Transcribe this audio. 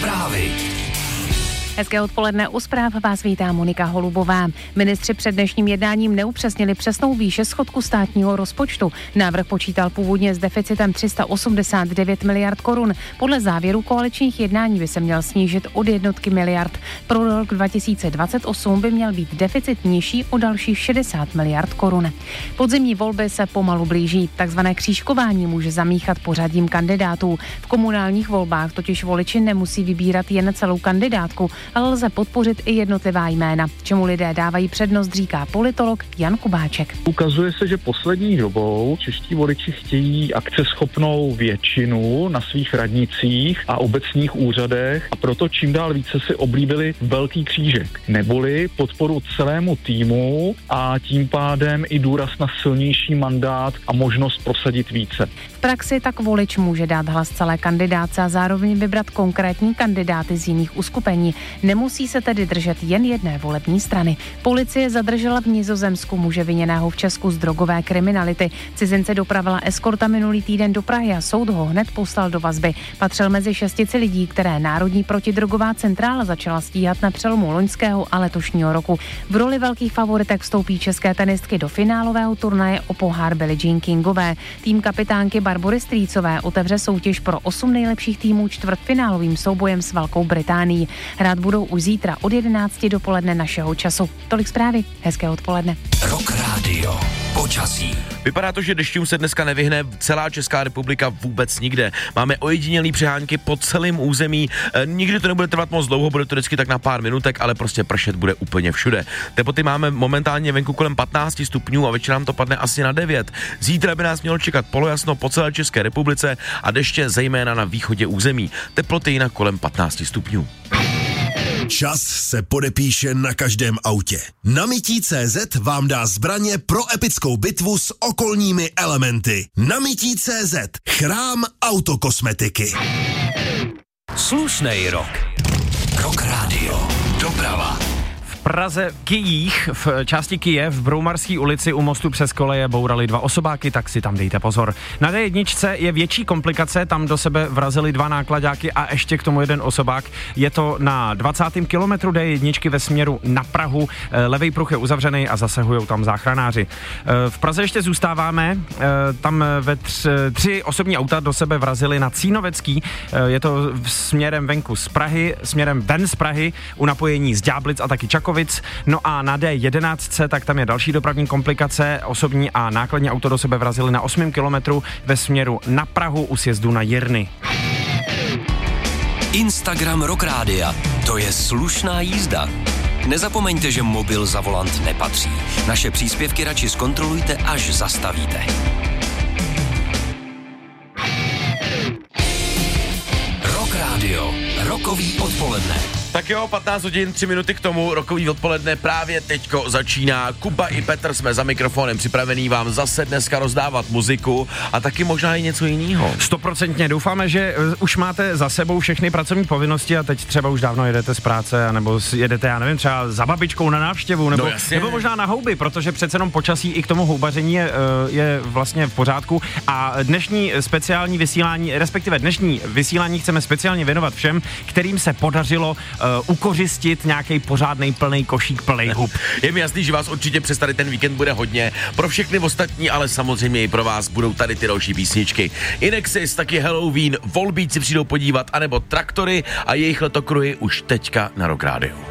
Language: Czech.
Zprávy. Hezké odpoledne, u zpráv vás vítá Monika Holubová. Ministři před dnešním jednáním neupřesnili přesnou výši schodku státního rozpočtu. Návrh počítal původně s deficitem 389 miliard korun. Podle závěru koaličních jednání by se měl snížit od jednotky miliard. Pro rok 2028 by měl být deficit nižší o dalších 60 miliard korun. Podzimní volby se pomalu blíží. Takzvané křížkování může zamíchat pořadím kandidátů. V komunálních volbách totiž voliči nemusí vybírat jen celou kandidátku, ale lze podpořit i jednotlivá jména. Čemu lidé dávají přednost, říká politolog Jan Kubáček. Ukazuje se, že poslední dobou čeští voliči chtějí akceschopnou většinu na svých radnicích a obecních úřadech a proto čím dál více si oblíbili velký křížek, neboli podporu celému týmu a tím pádem i důraz na silnější mandát a možnost prosadit více. V praxi tak volič může dát hlas celé kandidáce a zároveň vybrat konkrétní kandidáty z jiných uskupení. Nemusí se tedy držet jen jedné volební strany. Policie zadržela v Nizozemsku muže viněného v Česku z drogové kriminality. Cizince dopravila eskorta minulý týden do Prahy a soud ho hned poslal do vazby. Patřil mezi 6 lidí, které Národní protidrogová centrála začala stíhat na přelomu loňského a letošního roku. V roli velkých favoritek vstoupí české tenistky do finálového turnaje o pohár Billie Jean Kingové. Tým kapitánky Barbory Strýcové otevře soutěž pro 8 nejlepších týmů čtvrtfinálovým soubojem s Velkou Británií. Hrát budou už zítra od 11 dopoledne našeho času. Tolik zprávy, hezké odpoledne. Rock Radio. Počasí. Vypadá to, že dešťům se dneska nevyhne celá Česká republika vůbec nikde. Máme ojedinělý přehánky po celém území. Nikdy to nebude trvat moc dlouho, bude to vždycky tak na pár minutek, ale prostě pršet bude úplně všude. Teploty máme momentálně venku kolem 15 stupňů a večer nám to padne asi na 9. Zítra by nás mělo čekat polojasno po celé České republice a deště zejména na východě území. Teploty jinak kolem 15 stupňů. Čas se podepíše na každém autě. Namití.cz vám dá zbraně pro epickou bitvu s okolními elementy. Namití.cz. Chrám autokosmetiky. Slušnej rok. Rock Radio. Doprava. Praze Kyjích, v části Kyje v Broumarské ulici u mostu přes koleje bourali 2 osobáky, tak si tam dejte pozor. Na D1 je větší komplikace, tam do sebe vrazili 2 nákladáky a ještě k tomu 1 osobák. Je to na 20. kilometru D1 ve směru na Prahu, levej pruh je uzavřený a zasahujou tam záchranáři. V Praze ještě zůstáváme, tam 3 osobní auta do sebe vrazili na Cínovecký, je to směrem venku z Prahy, směrem ven z Prahy, u napojení z Ďáblic a taky Čakovic. No a na D11, tak tam je další dopravní komplikace. Osobní a nákladní auto do sebe vrazili na 8. kilometru ve směru na Prahu u sjezdu na Jirny. Instagram Rock Rádia. To je slušná jízda. Nezapomeňte, že mobil za volant nepatří. Naše příspěvky radši zkontrolujte, až zastavíte. Rock Radio. Rokový odpoledne. Tak jo, 15 hodin, 3 minuty k tomu, rokový odpoledne právě teďko začíná. Kuba i Petr jsme za mikrofonem připravený vám zase dneska rozdávat muziku a taky možná i něco jiného. 100% doufáme, že už máte za sebou všechny pracovní povinnosti a teď třeba už dávno jedete z práce, nebo jedete, já nevím, třeba za babičkou na návštěvu, nebo možná na houby, protože přece jenom počasí i k tomu houbaření je vlastně v pořádku a dnešní speciální vysílání, respektive dnešní vysílání chceme speciálně věnovat všem, kterým se podařilo ukořistit nějaký pořádnej plný košík plný hub. Je mi jasný, že vás určitě přes tady ten víkend bude hodně. Pro všechny ostatní, ale samozřejmě i pro vás budou tady ty další písničky. Inexis, taky Halloween, Volbíci přijdou podívat, anebo Traktory a jejich letokruhy už teďka na Rock Radio.